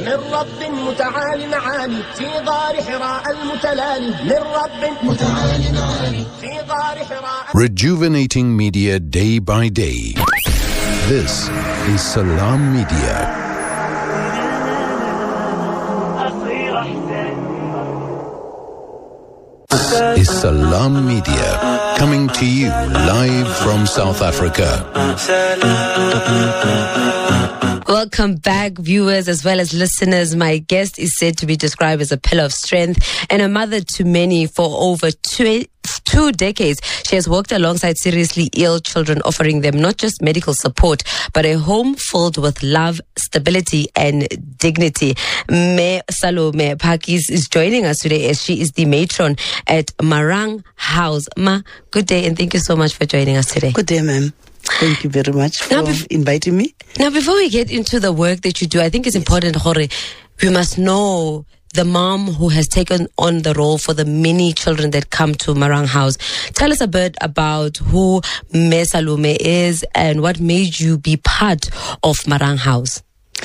من رب متعال معالي في غار حراء المتلالي من رب متعال معالي في غار حراء. Rejuvenating media day by day. This is Salam Media. Is Salam Media coming to you live from South Africa. Welcome back, viewers as well as listeners. My guest is said to be described as a pillar of strength and a mother to many for over 2 decades. She has worked alongside seriously ill children, offering them not just medical support, but a home filled with love, stability, and dignity. Me Salome Pakis is joining us today as she is the matron at Marang House. Ma, good day and thank you so much for joining us today. Good day, ma'am. Thank you very much for inviting me. Now, before we get into the work that you do, I think it's important, Hore, we must know the mom who has taken on the role for the many children that come to Marang House. Tell us a bit about who Me Salome is and what made you be part of Marang House.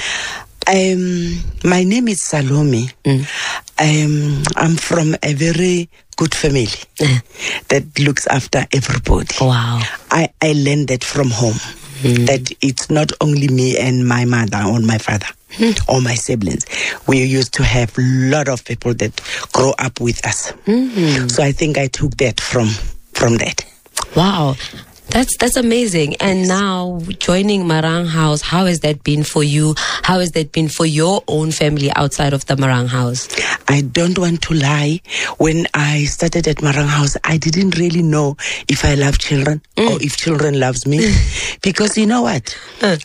My name is Salome. I'm from a very good family that looks after everybody. Wow. I learned that from home. That it's not only me and my mother or my father or my siblings. We used to have a lot of people that grow up with us. So I think I took that from that. Wow. That's amazing. And now joining Marang House, how has that been for you? How has that been for your own family outside of the Marang House? I don't want to lie. When I started at Marang House, I didn't really know if I love children or if children loves me. Because you know what?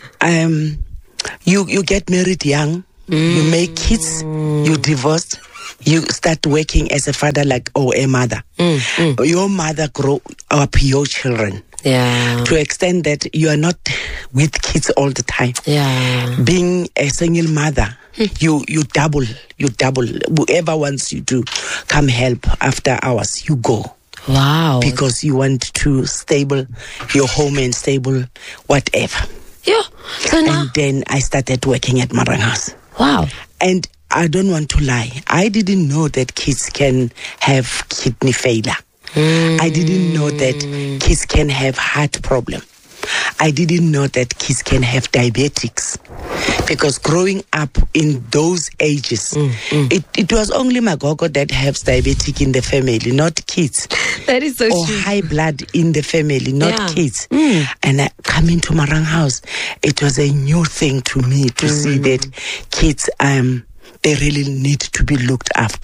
You get married young, you make kids, you divorced, you start working as a father or a mother. Your mother grow up your children. Yeah. To extend that you are not with kids all the time. Yeah. Being a single mother, you double. Whoever wants you to come help after hours, you go. Wow. Because you want to stable your home and stable whatever. Yeah. So now, and then I started working at Marang House. Wow. And I don't want to lie. I didn't know that kids can have kidney failure. I didn't know that kids can have heart problem. I didn't know that kids can have diabetics. Because growing up in those ages, it was only Magogo that has diabetic in the family, not kids. That is so or true. High blood in the family, not kids. And coming to Marang House, it was a new thing to me to see that kids, they really need to be looked after.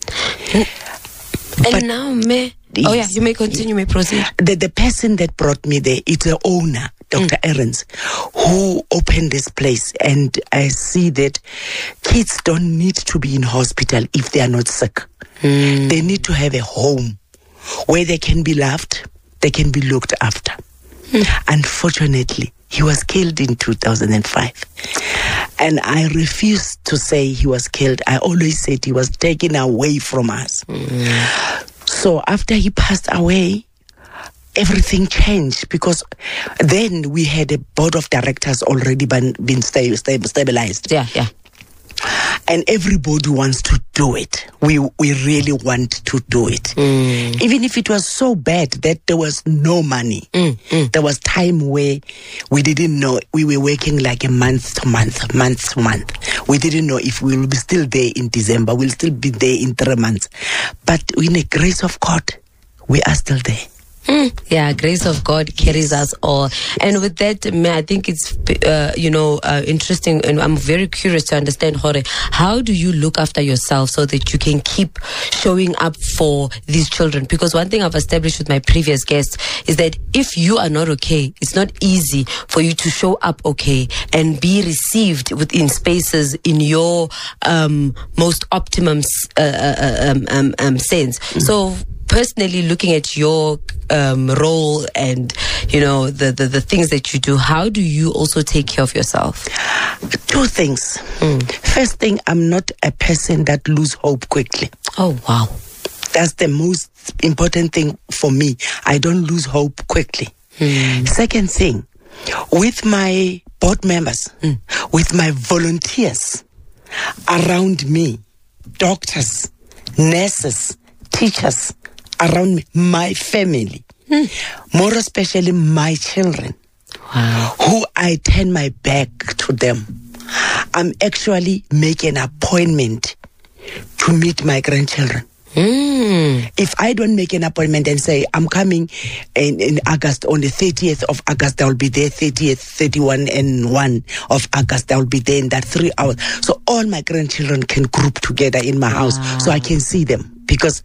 And now, oh yeah, you may continue, may proceed. The person that brought me there, it's the owner, Dr. Aarons, who opened this place. And I see that kids don't need to be in hospital if they are not sick. They need to have a home where they can be loved, they can be looked after. Unfortunately, he was killed in 2005. And I refused to say he was killed. I always said he was taken away from us. So after he passed away, everything changed because then we had a board of directors already been stabilized. Yeah. And everybody wants to do it. We really want to do it. Even if it was so bad that there was no money. There was time where we didn't know. We were working like a month to month. We didn't know if we will be still there in December. We'll still be there in 3 months. But in the grace of God, we are still there. Yeah, grace of God carries us all. And with that, I think it's, interesting, and I'm very curious to understand, Hore, how do you look after yourself so that you can keep showing up for these children? Because one thing I've established with my previous guests is that if you are not okay, it's not easy for you to show up okay and be received within spaces in your most optimum sense. So, personally, looking at your role and the things that you do, how do you also take care of yourself? 2 things. First thing, I'm not a person that lose hope quickly. Oh wow, that's the most important thing for me. I don't lose hope quickly. Second thing, with my board members, with my volunteers, around me, doctors, nurses, teachers around me, my family, more especially my children, who I turn my back to them. I'm actually making an appointment to meet my grandchildren. If I don't make an appointment and say, I'm coming in August, on the 30th of August, I will be there, 30th, 31, and 1 of August, I will be there in that 3 hours. So all my grandchildren can group together in my house so I can see them. Because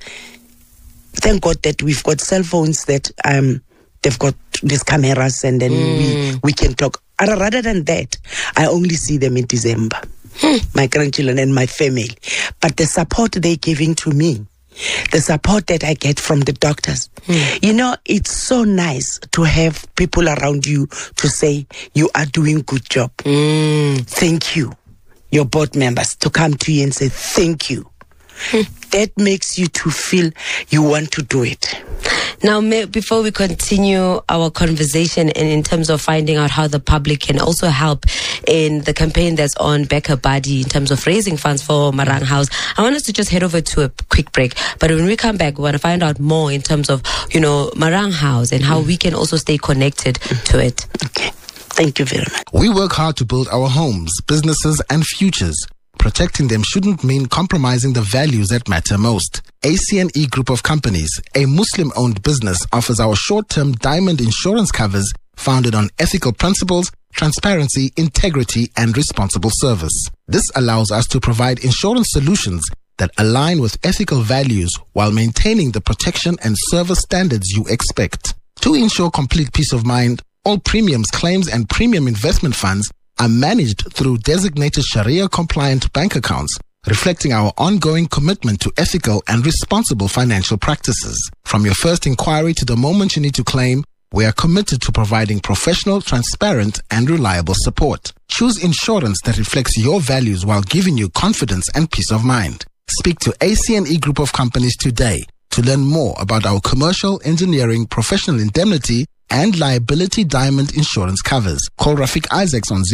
thank God that we've got cell phones that they've got these cameras, and then we can talk. Rather than that, I only see them in December, my grandchildren and my family. But the support they're giving to me, the support that I get from the doctors, you know, it's so nice to have people around you to say, you are doing a good job. Thank you. Your board members to come to you and say, thank you. That makes you to feel you want to do it. Now, before we continue our conversation and in terms of finding out how the public can also help in the campaign that's on Back Her Body in terms of raising funds for Marang House, I want us to just head over to a quick break. But when we come back, we want to find out more in terms of, you know, Marang House and how we can also stay connected to it. Okay. Thank you very much. We work hard to build our homes, businesses, and futures. Protecting them shouldn't mean compromising the values that matter most. ACNE Group of Companies, a Muslim-owned business, offers our short-term diamond insurance covers founded on ethical principles, transparency, integrity, and responsible service. This allows us to provide insurance solutions that align with ethical values while maintaining the protection and service standards you expect. To ensure complete peace of mind, all premiums, claims, and premium investment funds are managed through designated Sharia-compliant bank accounts, reflecting our ongoing commitment to ethical and responsible financial practices. From your first inquiry to the moment you need to claim, we are committed to providing professional, transparent, and reliable support. Choose insurance that reflects your values while giving you confidence and peace of mind. Speak to ACNE Group of Companies today to learn more about our commercial, engineering, professional indemnity, and liability diamond insurance covers. Call Rafik Isaacs on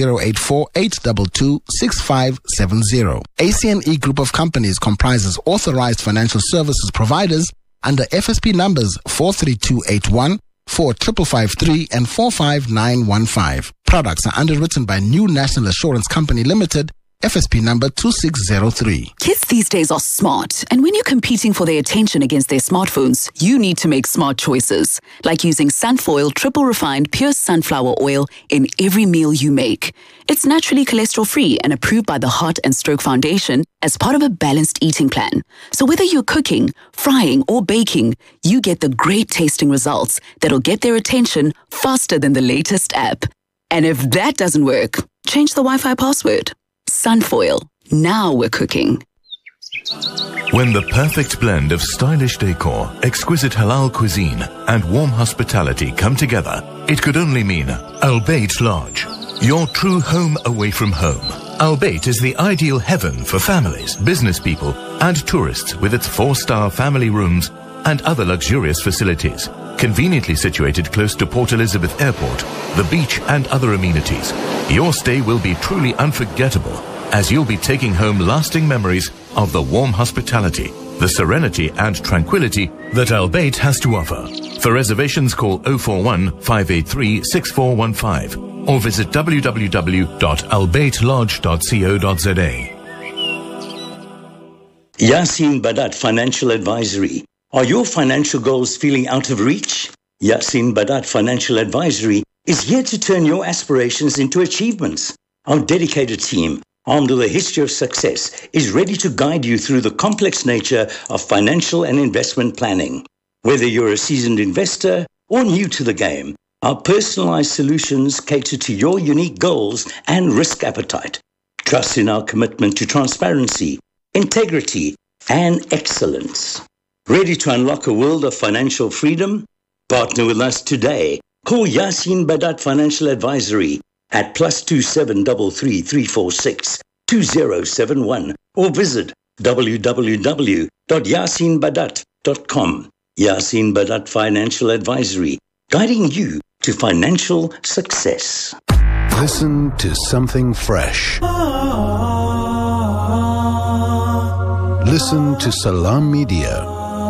084-822-6570. ACNE Group of Companies comprises authorized financial services providers under FSP numbers 43281, 4553, and 45915. Products are underwritten by New National Assurance Company Limited, FSP number 2603. Kids these days are smart, and when you're competing for their attention against their smartphones, you need to make smart choices, like using Sunfoil triple refined pure sunflower oil in every meal you make. It's naturally cholesterol-free and approved by the Heart and Stroke Foundation as part of a balanced eating plan. So whether you're cooking, frying, or baking, you get the great tasting results that'll get their attention faster than the latest app. And if that doesn't work, change the Wi-Fi password. Sunfoil. Now we're cooking. When the perfect blend of stylish decor, exquisite halal cuisine, and warm hospitality come together, it could only mean Albeit Lodge, your true home away from home. Albeit is the ideal heaven for families, business people, and tourists with its 4-star family rooms and other luxurious facilities. Conveniently situated close to Port Elizabeth Airport, the beach, and other amenities, your stay will be truly unforgettable as you'll be taking home lasting memories of the warm hospitality, the serenity and tranquility that Albeit has to offer. For reservations, call 041-583-6415 or visit www.albeitlodge.co.za. Yasin Badat Financial Advisory. Are your financial goals feeling out of reach? Yasin Badat Financial Advisory is here to turn your aspirations into achievements. Our dedicated team, armed with a history of success, is ready to guide you through the complex nature of financial and investment planning. Whether you're a seasoned investor or new to the game, our personalized solutions cater to your unique goals and risk appetite. Trust in our commitment to transparency, integrity, and excellence. Ready to unlock a world of financial freedom? Partner with us today. Call Yasin Badat Financial Advisory at +27 33 346 2071 or visit www.yasinbadat.com. Yasin Badat Financial Advisory, guiding you to financial success. Listen to something fresh. Listen to Salam Media.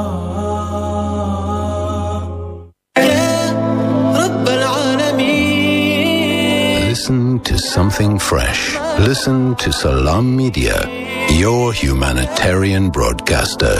Listen to something fresh. Listen to Salam Media, your humanitarian broadcaster.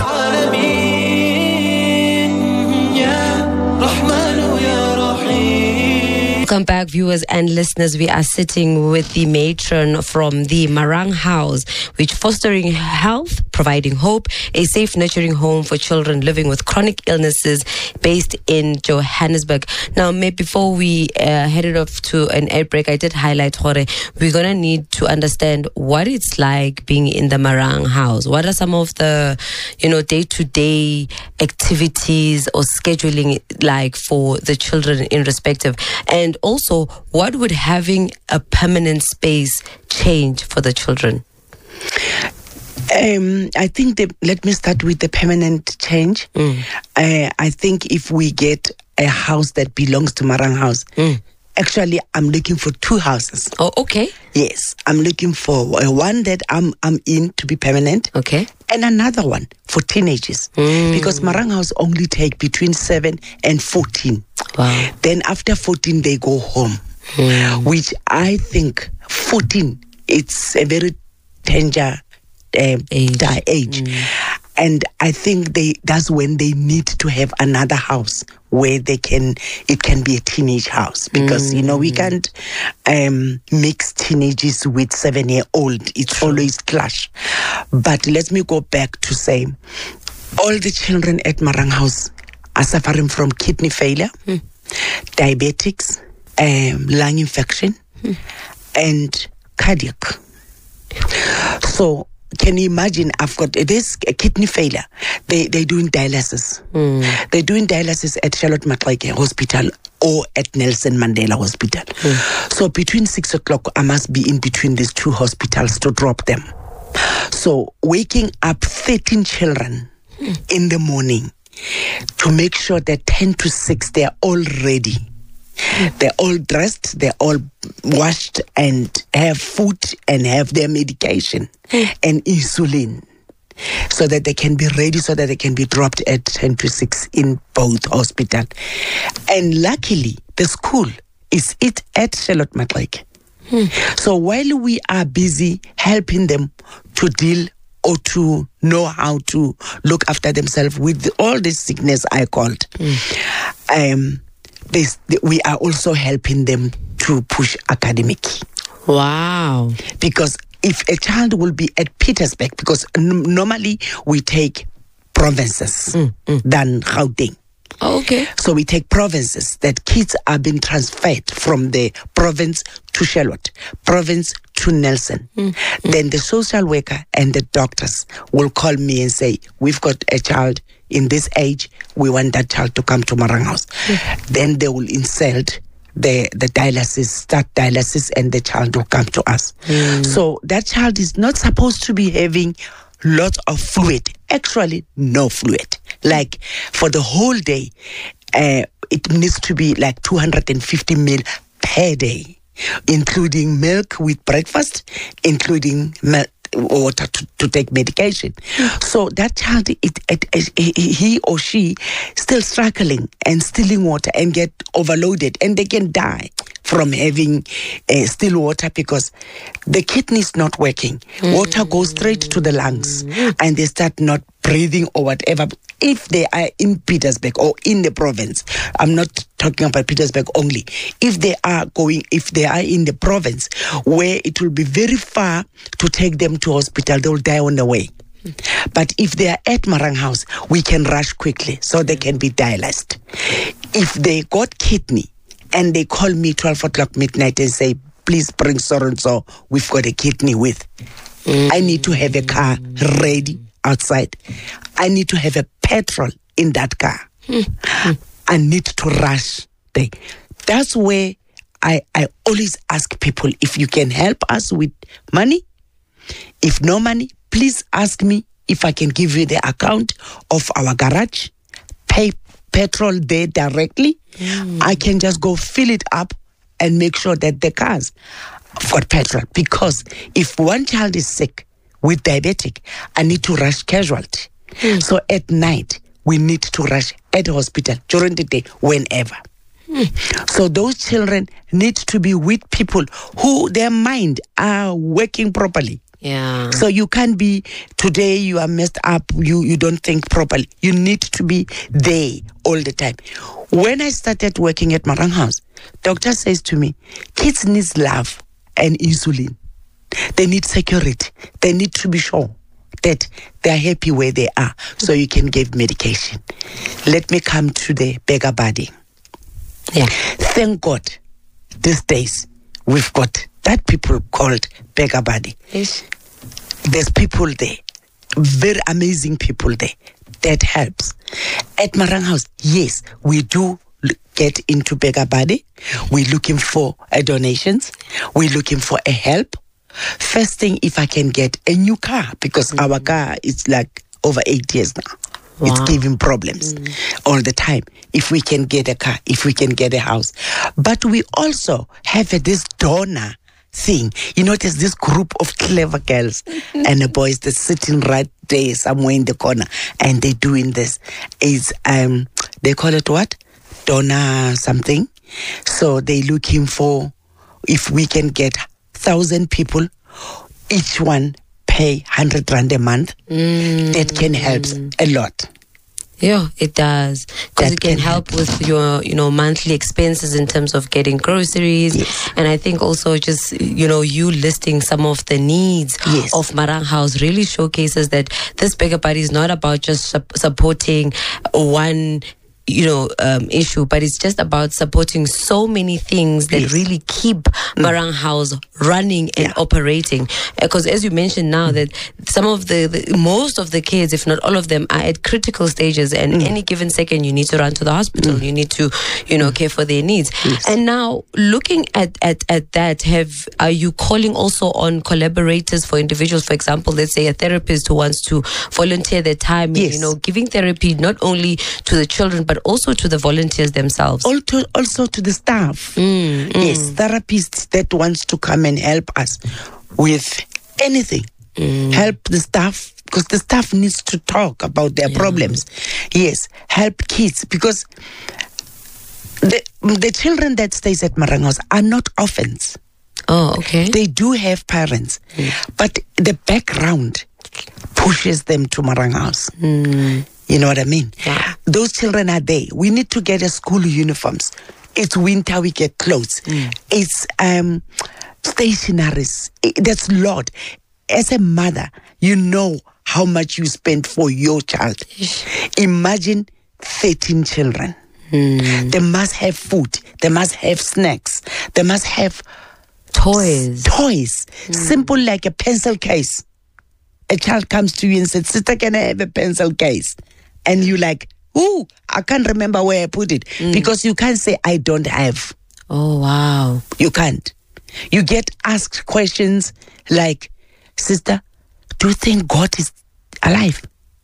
Welcome back, viewers and listeners. We are sitting with the matron from the Marang House, which fostering health, providing hope, a safe nurturing home for children living with chronic illnesses based in Johannesburg. Now, before we headed off to an ad break, I did highlight, Jorge, we're going to need to understand what it's like being in the Marang House. What are some of the, day-to-day activities or scheduling like for the children in respective? And also, what would having a permanent space change for the children? I think let me start with the permanent change. I think if we get a house that belongs to Marang House, actually I'm looking for 2 houses. Oh, okay. Yes, I'm looking for one that I'm in to be permanent. Okay. And another one for teenagers. Because Marang House only take between 7 and 14. Wow. Then after 14, they go home. Which I think 14, it's a very danger age. And I think that's when they need to have another house where it can be a teenage house, because we can't mix teenagers with 7-year-old. It's always clash. But let me go back to say, all the children at Marang House are suffering from kidney failure, diabetics, lung infection, and cardiac. So can you imagine, I've got this kidney failure. They're doing dialysis. They're doing dialysis at Charlotte Maxeke Hospital or at Nelson Mandela Hospital. So between 6 o'clock, I must be in between these 2 hospitals to drop them. So waking up 13 children in the morning to make sure that 10 to 6, they're all ready. They're all dressed, they're all washed and have food and have their medication and insulin, so that they can be ready, so that they can be dropped at 10 to 6 in both hospitals. And luckily, the school is at Charlotte Maxeke. So while we are busy helping them to deal or to know how to look after themselves with all this sickness I called, we are also helping them to push academic. Wow. Because if a child will be at Petersburg, because normally we take provinces than Gauteng. Oh, okay. So we take provinces that kids are being transferred from the province to Charlotte, province to Nelson. Then the social worker and the doctors will call me and say, we've got a child in this age, we want that child to come to Marang House. Then they will insert the dialysis, start dialysis, and the child will come to us. So that child is not supposed to be having lots of fluid. Actually, no fluid. Like for the whole day, it needs to be like 250 ml per day, including milk with breakfast, including water to take medication. So that child, he or she still struggling and stealing water and get overloaded, and they can die from having still water because the kidney is not working. Water goes straight to the lungs and they start not breathing or whatever. If they are in Petersburg or in the province, I'm not talking about Petersburg only. If they are in the province where it will be very far to take them to hospital, they will die on the way. But if they are at Marang House, we can rush quickly so they can be dialyzed. If they got kidney and they call me 12 o'clock midnight and say, please bring so-and-so, we've got a kidney with. I need to have a car ready outside. I need to have a petrol in that car. I need to rush there. That's where I always ask people, if you can help us with money. If no money, please ask me if I can give you the account of our garage, pay petrol there directly. I can just go fill it up and make sure that the cars have got petrol. Because if one child is sick, with diabetic, I need to rush casualty. So at night, we need to rush at the hospital during the day, whenever. So those children need to be with people who their mind are working properly. Yeah. So you can't be, today you are messed up, you don't think properly. You need to be there all the time. When I started working at Marang House, doctor says to me, kids need love and insulin. They need security. They need to be sure that they are happy where they are, so you can give medication. Let me come to the beggar body. Yeah. Thank God, these days, we've got that people called beggar body. Yes. There's people there, very amazing people there. That helps. At Marang House, yes, we do get into beggar body. We're looking for donations. We're looking for a help. First thing, if I can get a new car, because our car is like over 8 years now. Wow. It's giving problems all the time. If we can get a car, if we can get a house. But we also have this donor thing. You know, there's this group of clever girls and the boys that's sitting right there somewhere in the corner, and they're doing this. It's they call it what? Donor something. So they're looking for, if we can get 1,000 people, each one pay 100 rand a month. That can help a lot. Yeah, it does. Because it can help with your, monthly expenses in terms of getting groceries. Yes. And I think also just, you listing some of the needs of Marang House really showcases that this beggar body is not about just supporting one issue, but it's just about supporting so many things that really keep Marang House running and operating. Because as you mentioned now, that some of the most of the kids, if not all of them, are at critical stages, and any given second you need to run to the hospital, you need to care for their needs. And now looking at that, are you calling also on collaborators for individuals? For example, let's say a therapist who wants to volunteer their time, giving therapy not only to the children but also to the volunteers themselves. Also to the staff. Yes, therapists that wants to come and help us with anything. Help the staff, because the staff needs to talk about their problems. Yes, help kids, because the children that stays at Marang House are not orphans. Oh, okay. They do have parents, but the background pushes them to Marang House. You know what I mean? Yeah. Those children are there. We need to get a school uniforms. It's winter, we get clothes. It's stationaries. That's a lot. As a mother, you know how much you spend for your child. Imagine 13 children. They must have food. They must have snacks. They must have toys. Simple like a pencil case. A child comes to you and says, "Sister, can I have a pencil case?" And you like, "Ooh, I can't remember where I put it." Because you can't say, "I don't have." Oh, wow. You can't. You get asked questions like, "Sister, do you think God is alive?"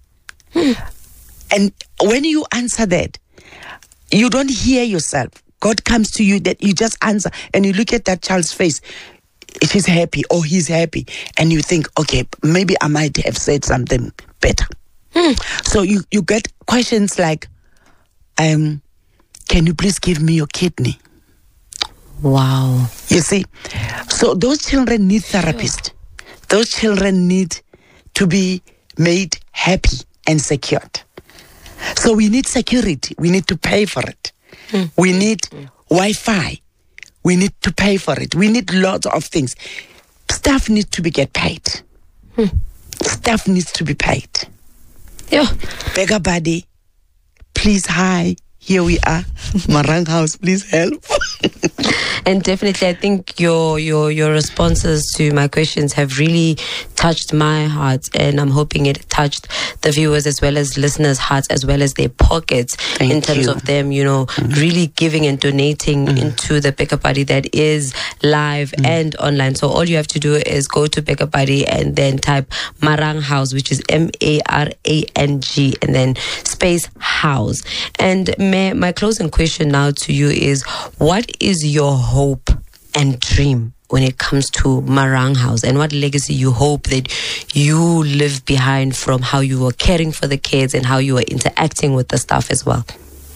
And when you answer that, you don't hear yourself. God comes to you, that you just answer, and you look at that child's face. She's happy or he's happy, and you think, okay, maybe I might have said something better. So you get questions like, can you please give me your kidney? Wow. You see, so those children need therapists. Those children need to be made happy and secured. So we need security. We need to pay for it. We need Wi-Fi. We need to pay for it. We need lots of things. Staff needs to get paid. Staff needs to be paid. Yeah. Beggar body, please, hi. Here we are. Marang House, please help. And definitely, I think your responses to my questions have really touched my heart, and I'm hoping it touched the viewers as well as listeners' hearts as well as their pockets. In terms of them, really giving and donating into the Beggar Body that is live and online. So all you have to do is go to Beggar Body and then type Marang House, which is MARANG, and then space house. And my closing question now to you is, what is your hope and dream when it comes to Marang House, and what legacy you hope that you live behind from how you were caring for the kids and how you were interacting with the staff as well?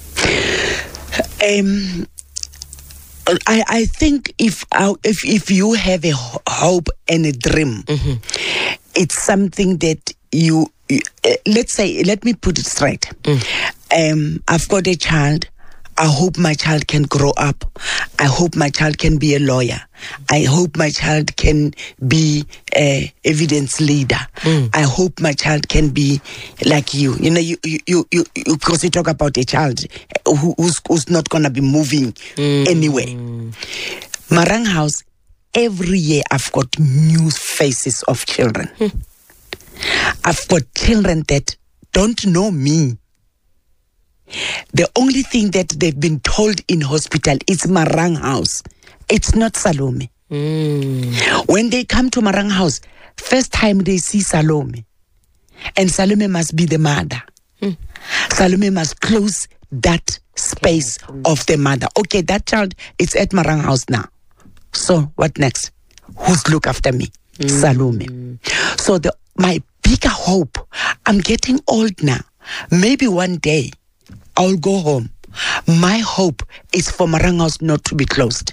I think if you have a hope and a dream, it's something that you let me put it straight. I've got a child. I hope my child can grow up. I hope my child can be a lawyer. I hope my child can be a evidence leader. I hope my child can be like you. You know, you because you talk about a child who's not gonna be moving anywhere. Marang House, every year I've got new faces of children. I've got children that don't know me. The only thing that they've been told in hospital is Marang House. It's not Salome. When they come to Marang House, first time they see Salome. And Salome must be the mother. Salome must close that space of the mother. Okay, that child is at Marang House now. So what next? Who's look after me? Salome. So my bigger hope, I'm getting old now. Maybe one day I'll go home. My hope is for Marang House not to be closed.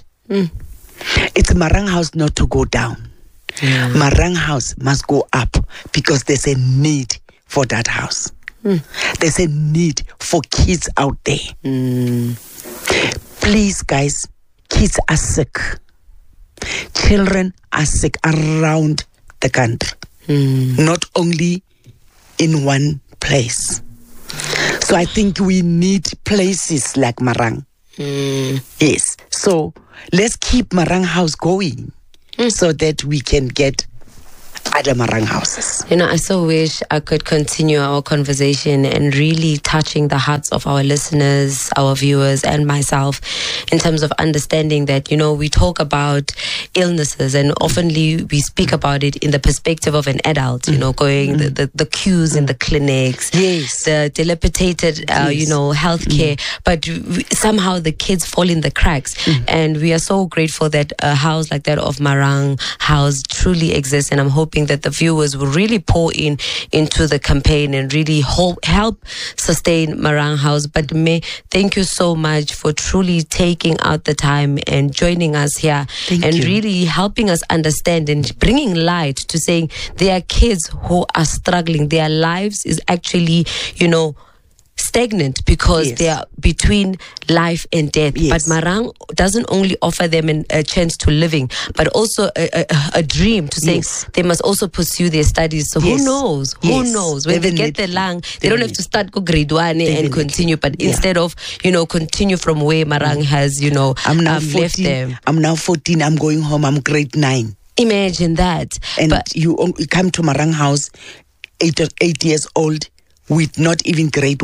It's Marang House not to go down. Marang House must go up because there's a need for that house. There's a need for kids out there. Please, guys, kids are sick. Children are sick around the country. Not only in one place. So I think we need places like Marang. Yes. So let's keep Marang House going so that we can get other Marang houses. You know, I so wish I could continue our conversation and really touching the hearts of our listeners, our viewers, and myself in terms of understanding that, you know, we talk about illnesses and oftenly we speak about it in the perspective of an adult, you know, going the queues in the clinics, the dilapidated, you know, healthcare, but somehow the kids fall in the cracks. And we are so grateful that a house like that of Marang House truly exists, and I'm hoping that the viewers will really pour into the campaign and really help sustain Marang House. But thank you so much for truly taking out the time and joining us here really helping us understand and bringing light to saying there are kids who are struggling. Their lives is actually, you know, stagnant because they are between life and death. But Marang doesn't only offer them a chance to living, but also a dream to say they must also pursue their studies. So who knows? Who knows? When they get the lung, they don't have to start go grade 1 and continue, but instead of, you know, continue from where Marang has, you know, left them. I'm now 14. I'm going home. I'm grade 9. Imagine that. And you come to Marang House, 8 years old, with not even grade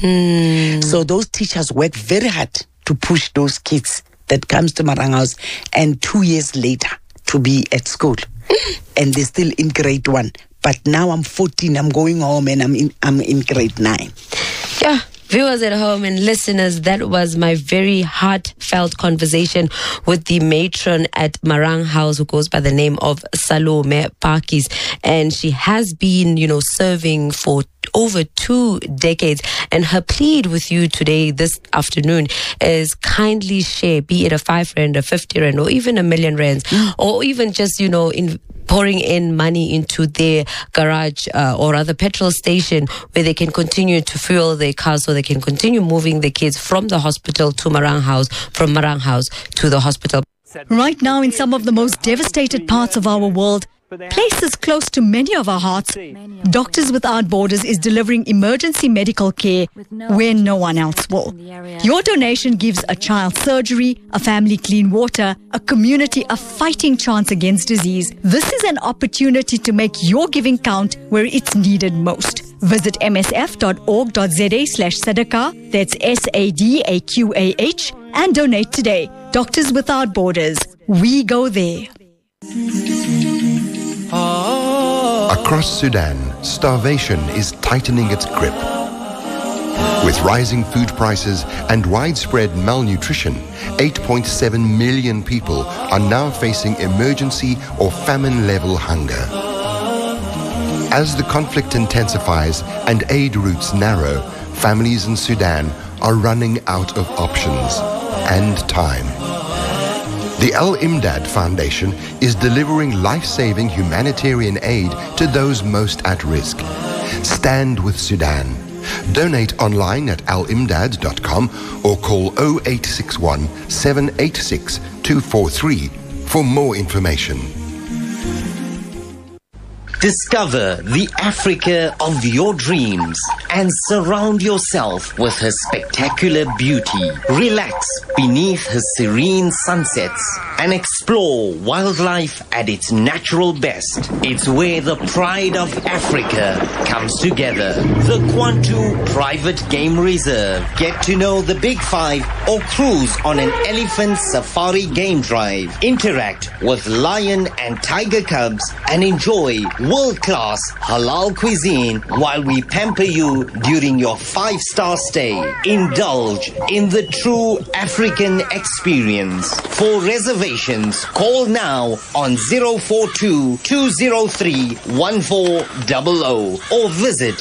1. So those teachers work very hard to push those kids that comes to Marang House and 2 years later to be at school. And they're still in grade 1. But now I'm 14, I'm going home and I'm in grade 9. Yeah. Viewers at home and listeners, that was my very heartfelt conversation with the matron at Marang House, who goes by the name of Salome Pakis. And she has been, you know, serving for over 2 decades. And her plea with you today, this afternoon, is kindly share, be it a 5 rand, a 50 rand, or even a million rands, or even just, you know, pouring in money into their garage or rather petrol station where they can continue to fuel their cars so they can continue moving the kids from the hospital to Marang House, from Marang House to the hospital. Right now, in some of the most devastated parts of our world, places close to many of our hearts, Doctors Without Borders is delivering emergency medical care where no one else will. Your donation gives a child surgery, a family clean water, a community a fighting chance against disease. This is an opportunity to make your giving count where it's needed most. Visit msf.org.za/sadaqah, that's SADAQAH, and donate today. Doctors Without Borders. We go there. Across Sudan, starvation is tightening its grip. With With rising food prices and widespread malnutrition, 8.7 million people are now facing emergency or famine-level hunger. As the conflict intensifies and aid routes narrow, families in Sudan are running out of options and time. The Al-Imdad Foundation is delivering life-saving humanitarian aid to those most at risk. Stand with Sudan. Donate online at alimdad.com or call 0861 786 243 for more information. Discover the Africa of your dreams and surround yourself with her spectacular beauty. Relax beneath her serene sunsets and explore wildlife at its natural best. It's where the pride of Africa comes together. The Kwantu Private Game Reserve. Get to know the Big Five or cruise on an elephant safari game drive. Interact with lion and tiger cubs and enjoy world-class halal cuisine while we pamper you during your 5-star stay. Indulge in the true African experience. For reservations, call now on 042-203-1400 or visit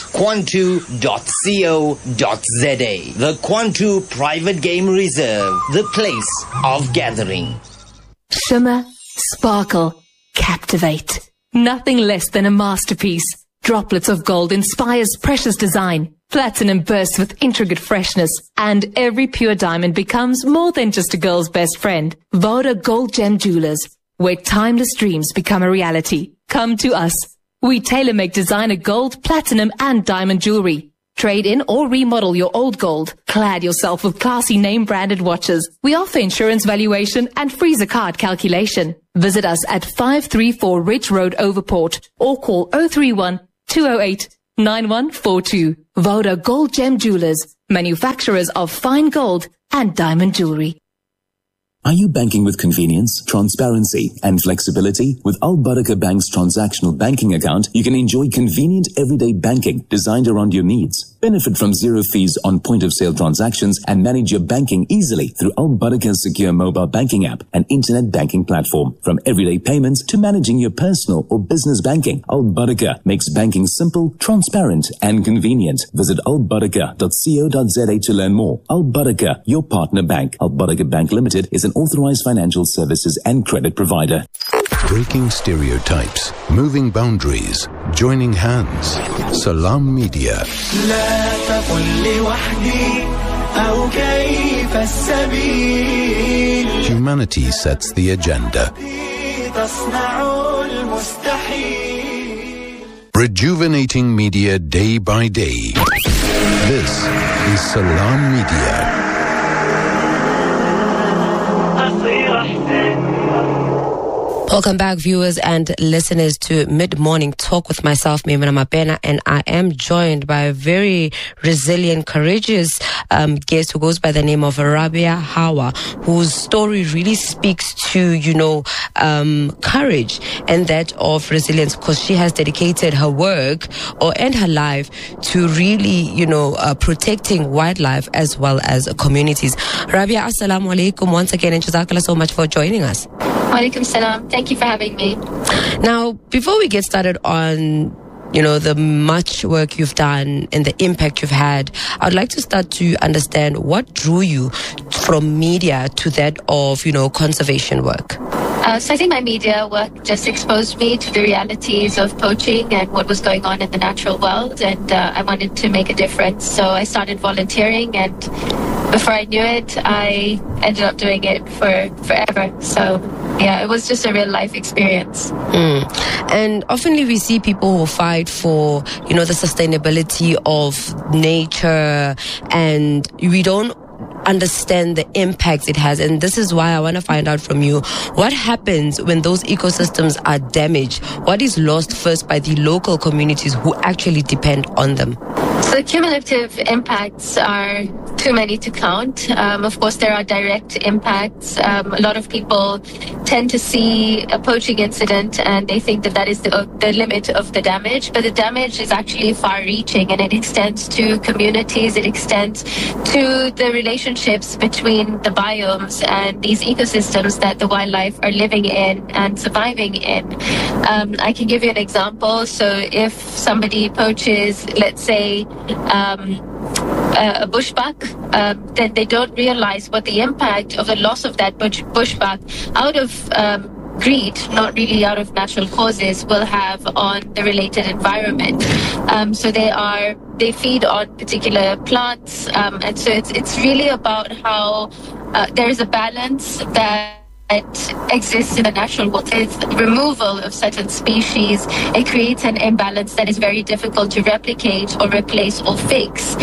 kwantu.co.za. The Kwantu Private Game Reserve, the place of gathering. Shimmer, sparkle, captivate. Nothing less than a masterpiece. Droplets of gold inspires precious design. Platinum bursts with intricate freshness. And every pure diamond becomes more than just a girl's best friend. Voda Gold Gem Jewelers, where timeless dreams become a reality. Come to us. We tailor-make designer gold, platinum and diamond jewelry. Trade in or remodel your old gold. Clad yourself with classy name-branded watches. We offer insurance valuation and freezer card calculation. Visit us at 534 Ridge Road, Overport, or call 031-208-9142. Voda Gold Gem Jewelers, manufacturers of fine gold and diamond jewelry. Are you banking with convenience, transparency, and flexibility? With Al Barakah Bank's transactional banking account, you can enjoy convenient everyday banking designed around your needs. Benefit from zero fees on point-of-sale transactions and manage your banking easily through Al Barakah's secure mobile banking app and internet banking platform. From everyday payments to managing your personal or business banking, Al Barakah makes banking simple, transparent, and convenient. Visit albarakah.co.za to learn more. Al Barakah, your partner bank. Al Barakah Bank Limited is an authorized financial services and credit provider. Breaking stereotypes, moving boundaries, joining hands. Salam Media. Humanity sets the agenda. Rejuvenating media day by day. This is Salam Media. Welcome back, viewers and listeners, to Mid-Morning Talk with myself, Maimuna Mapena, and I am joined by a very resilient, courageous guest who goes by the name of Rabia Hawa, whose story really speaks to, courage and that of resilience, because she has dedicated her work and her life to really, protecting wildlife as well as communities. Rabia, assalamu alaikum once again, and jazakallah so much for joining us. Walaikum salam. Thank you for having me. Now, before we get started on, the much work you've done and the impact you've had, I'd like to start to understand what drew you from media to that of, conservation work. So I think my media work just exposed me to the realities of poaching and what was going on in the natural world, and I wanted to make a difference. So I started volunteering, and before I knew it, I ended up doing it for forever. So yeah, it was just a real life experience. And oftenly we see people who fight for, the sustainability of nature, and we don't understand the impact it has. And this is why I want to find out from you, what happens when those ecosystems are damaged? What is lost first by the local communities who actually depend on them? So the cumulative impacts are too many to count. Of course, there are direct impacts. A lot of people tend to see a poaching incident and they think that is the limit of the damage. But the damage is actually far-reaching, and it extends to communities. It extends to the relationships between the biomes and these ecosystems that the wildlife are living in and surviving in. I can give you an example. So if somebody poaches, let's say, a bushbuck, then they don't realize what the impact of the loss of that bushbuck out of greed, not really out of natural causes, will have on the related environment. So they feed on particular plants, and so it's really about how there is a balance that exists in the natural world. With removal of certain species, it creates an imbalance that is very difficult to replicate or replace or fix.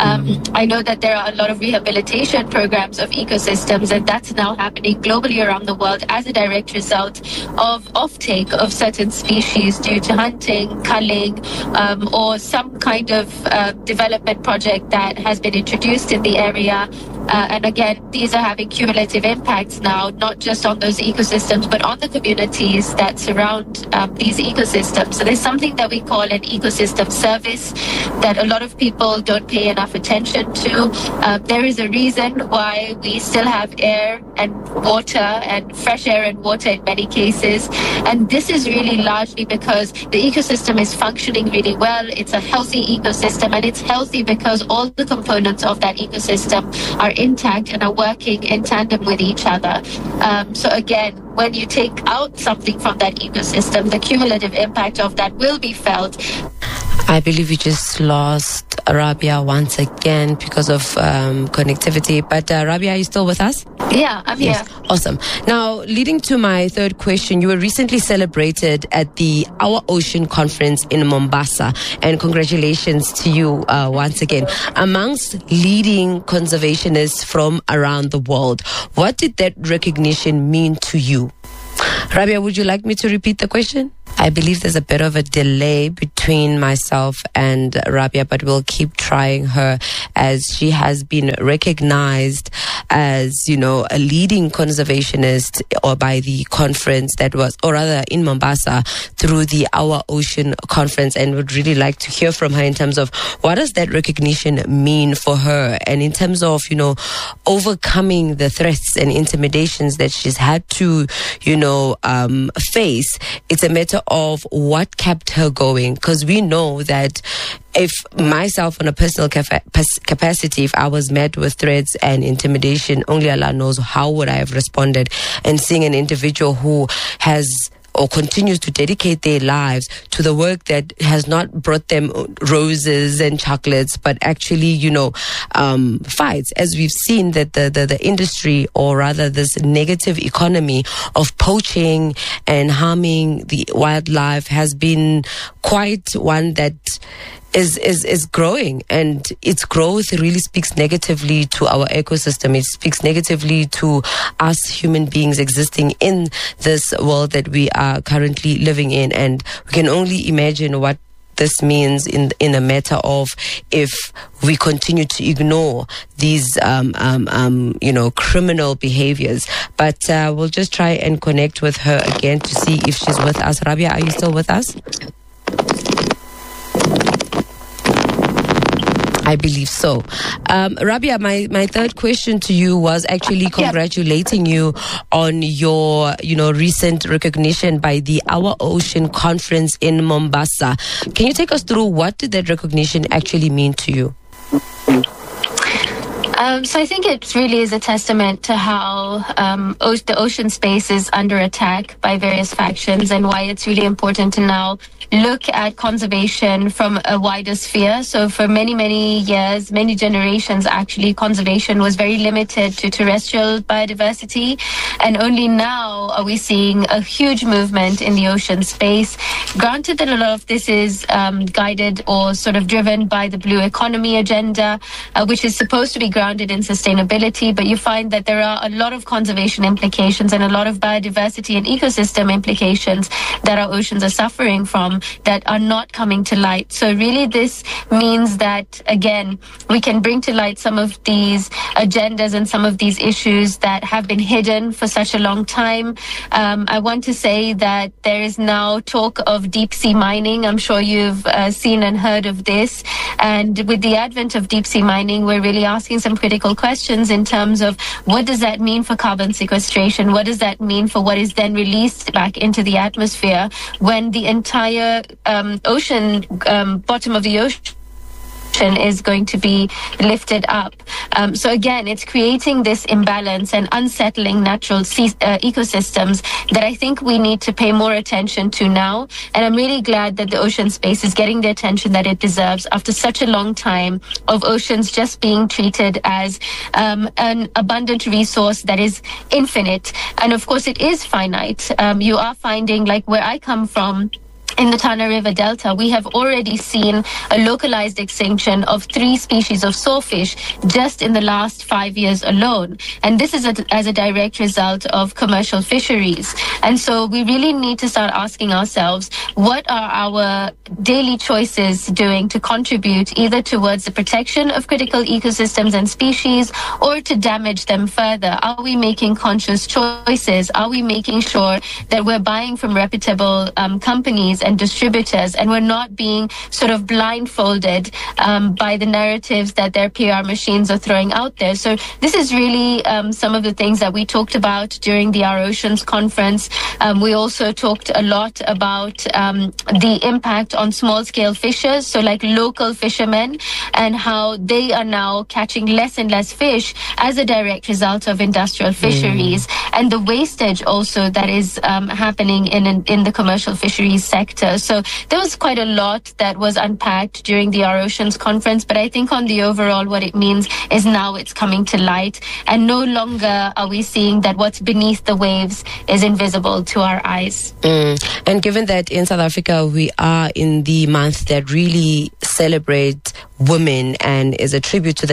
I know that there are a lot of rehabilitation programs of ecosystems, and that's now happening globally around the world as a direct result of offtake of certain species due to hunting, culling, or some kind of development project that has been introduced in the area. And again, these are having cumulative impacts now, not just on those ecosystems, but on the communities that surround these ecosystems. So there's something that we call an ecosystem service that a lot of people don't pay enough attention to. There is a reason why we still have air and water and fresh air and water in many cases. And this is really largely because the ecosystem is functioning really well. It's a healthy ecosystem, and it's healthy because all the components of that ecosystem are intact and are working in tandem with each other. So again, when you take out something from that ecosystem, the cumulative impact of that will be felt. I believe we just lost Rabia once again because of connectivity. But Rabia, are you still with us? Yeah, I'm here. Awesome. Now, leading to my third question, you were recently celebrated at the Our Ocean Conference in Mombasa, and congratulations to you once again. Amongst leading conservationists from around the world, what did that recognition mean to you? Rabia, would you like me to repeat the question? I believe there's a bit of a delay between myself and Rabia, but we'll keep trying her, as she has been recognized as, you know, a leading conservationist or by the conference that was, or rather in Mombasa, through the Our Ocean Conference, and would really like to hear from her in terms of what does that recognition mean for her, and in terms of, you know, overcoming the threats and intimidations that she's had to, you know, face. It's a matter of what kept her going, because we know that if myself on a personal capacity, if I was met with threats and intimidation, only Allah knows how would I have responded. And seeing an individual who has or continues to dedicate their lives to the work that has not brought them roses and chocolates, but actually, you know, fights, as we've seen that the industry, or rather this negative economy of poaching and harming the wildlife, has been quite one that is growing, and its growth really speaks negatively to our ecosystem. It speaks negatively to us human beings existing in this world that we are currently living in, and we can only imagine what this means in a matter of if we continue to ignore these you know, criminal behaviors. But we'll just try and connect with her again to see if she's with us. Rabia, are you still with us? I believe so. Rabia, my third question to you was actually congratulating you on your, you know, recent recognition by the Our Ocean Conference in Mombasa. Can you take us through what did that recognition actually mean to you? So I think it really is a testament to how the ocean space is under attack by various factions, and why it's really important to now look at conservation from a wider sphere. So for many, many years, many generations actually, conservation was very limited to terrestrial biodiversity, and only now are we seeing a huge movement in the ocean space. Granted that a lot of this is guided or sort of driven by the blue economy agenda, which is supposed to be grounded grounded in sustainability, but you find that there are a lot of conservation implications and a lot of biodiversity and ecosystem implications that our oceans are suffering from that are not coming to light. So really this means that, again, we can bring to light some of these agendas and some of these issues that have been hidden for such a long time. I want to say that there is now talk of deep sea mining. I'm sure you've seen and heard of this. And with the advent of deep sea mining, we're really asking some critical questions in terms of what does that mean for carbon sequestration? What does that mean for what is then released back into the atmosphere when the entire ocean, bottom of the ocean, is going to be lifted up. So again, it's creating this imbalance and unsettling natural ecosystems that I think we need to pay more attention to now. And I'm really glad that the ocean space is getting the attention that it deserves after such a long time of oceans just being treated as an abundant resource that is infinite. And of course, it is finite. You are finding, like where I come from, in the Tana River Delta, we have already seen a localized extinction of 3 species of sawfish just in the last 5 years alone. And this is as a direct result of commercial fisheries. And so we really need to start asking ourselves, what are our daily choices doing to contribute either towards the protection of critical ecosystems and species or to damage them further? Are we making conscious choices? Are we making sure that we're buying from reputable companies and distributors, and we're not being sort of blindfolded by the narratives that their PR machines are throwing out there? So this is really some of the things that we talked about during the Our Oceans conference. We also talked a lot about the impact on small-scale fishers, so like local fishermen, and how they are now catching less and less fish as a direct result of industrial fisheries, and the wastage also that is happening in the commercial fisheries sector. So there was quite a lot that was unpacked during the Our Oceans conference, but I think on the overall what it means is now it's coming to light, and no longer are we seeing that what's beneath the waves is invisible to our eyes. And given that in South Africa we are in the month that really celebrates women and is a tribute to the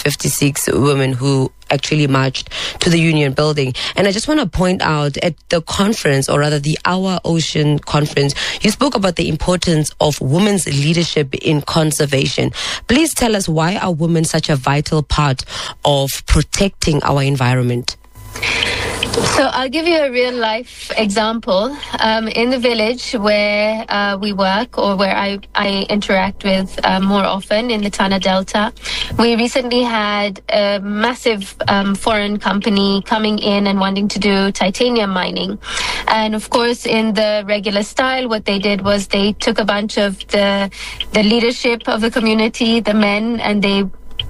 1956 women who actually marched to the Union Building. And I just want to point out at the conference, or rather the Our Ocean conference, you spoke about the importance of women's leadership in conservation. Please tell us, why are women such a vital part of protecting our environment? So I'll give you a real life example. In the village where we work, or where I interact with more often in the Tana Delta, we recently had a massive foreign company coming in and wanting to do titanium mining. And of course, in the regular style, what they did was they took a bunch of the leadership of the community, the men, and they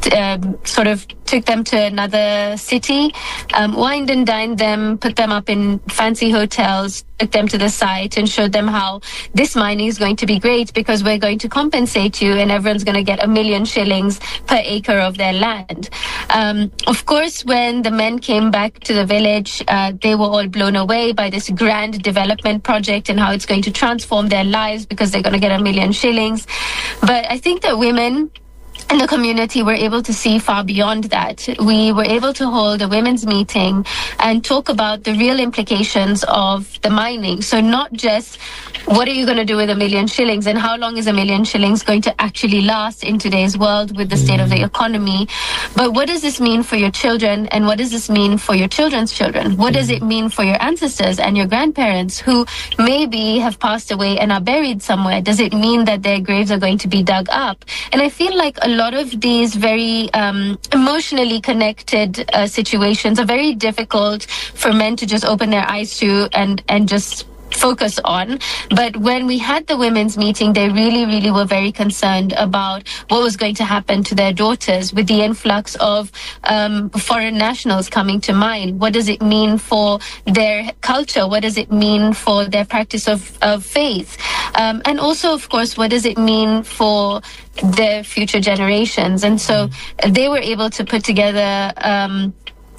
sort of took them to another city, wined and dined them, put them up in fancy hotels, took them to the site and showed them how this mining is going to be great because we're going to compensate you and everyone's going to get 1 million shillings per acre of their land. Of course, when the men came back to the village, they were all blown away by this grand development project and how it's going to transform their lives because they're going to get 1 million shillings. But I think that women in the community were able to see far beyond that. We were able to hold a women's meeting and talk about the real implications of the mining. So not just what are you going to do with 1 million shillings and how long is 1 million shillings going to actually last in today's world with the state of the economy, but what does this mean for your children and what does this mean for your children's children? What does it mean for your ancestors and your grandparents who maybe have passed away and are buried somewhere? Does it mean that their graves are going to be dug up? And I feel like a lot of these very emotionally connected situations are very difficult for men to just open their eyes to and just focus on. But when we had the women's meeting, they really were very concerned about what was going to happen to their daughters with the influx of foreign nationals coming to mine. What does it mean for their culture? What does it mean for their practice of faith? And also, of course, what does it mean for their future generations? And so they were able to put together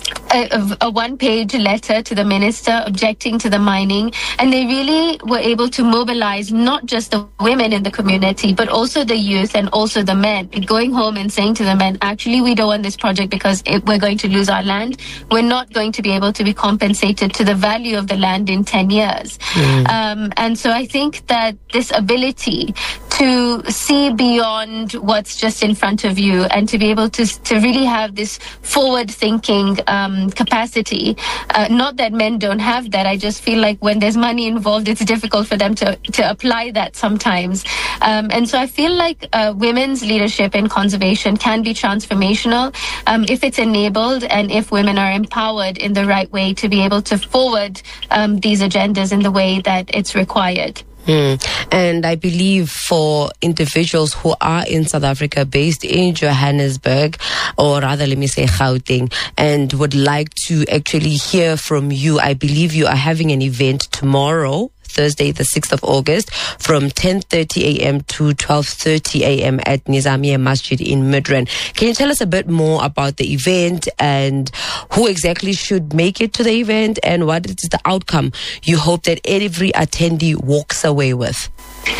a one-page letter to the minister objecting to the mining, and they really were able to mobilize not just the women in the community, but also the youth and also the men, going home and saying to the men, actually, we don't want this project because we're going to lose our land. We're not going to be able to be compensated to the value of the land in 10 years. And so I think that this ability to see beyond what's just in front of you and to be able to really have this forward-thinking capacity. Not that men don't have that. I just feel like when there's money involved, it's difficult for them to apply that sometimes. And so I feel like women's leadership in conservation can be transformational if it's enabled and if women are empowered in the right way to be able to forward these agendas in the way that it's required. And I believe for individuals who are in South Africa, based in Johannesburg, or rather, let me say Gauteng, and would like to actually hear from you, I believe you are having an event tomorrow, Thursday, the 6th of August, from 10:30 a.m. to 12:30 a.m. at Nizamiya Masjid in Midrand. Can you tell us a bit more about the event and who exactly should make it to the event and what is the outcome you hope that every attendee walks away with?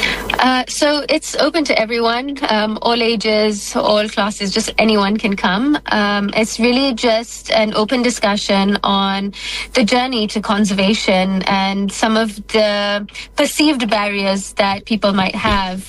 So it's open to everyone, all ages, all classes, just anyone can come. It's really just an open discussion on the journey to conservation and some of the perceived barriers that people might have,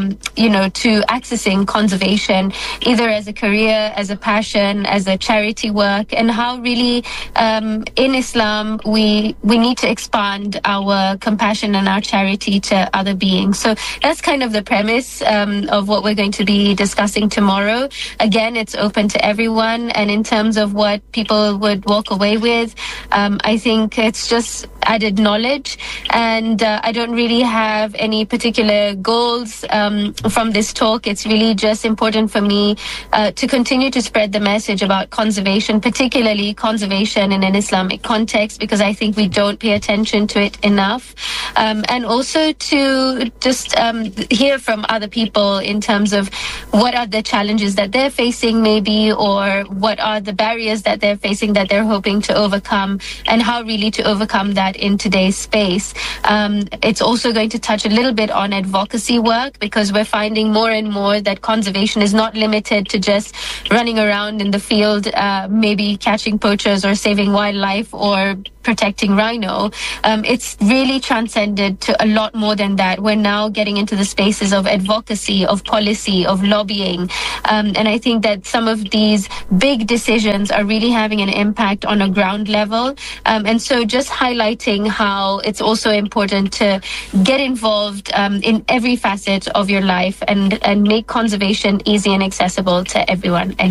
to accessing conservation, either as a career, as a passion, as a charity work, and how really in Islam we need to expand our compassion and our charity to other beings. So that's kind of the premise of what we're going to be discussing tomorrow. Again, it's open to everyone. And in terms of what people would walk away with, I think it's just added knowledge. And I don't really have any particular goals from this talk. It's really just important for me to continue to spread the message about conservation, particularly conservation in an Islamic context, because I think we don't pay attention to it enough. And also to just hear from other people in terms of what are the challenges that they're facing maybe, or what are the barriers that they're facing that they're hoping to overcome, and how really to overcome that in today's space. It's also going to touch a little bit on advocacy work, because we're finding more and more that conservation is not limited to just running around in the field, maybe catching poachers or saving wildlife or protecting rhino. It's really transcended to a lot more than that. We're now getting into the spaces of advocacy, of policy, of lobbying. And I think that some of these big decisions are really having an impact on a ground level. And so just highlighting how it's also important to get involved in every facet of your life and make conservation easy and accessible to everyone. And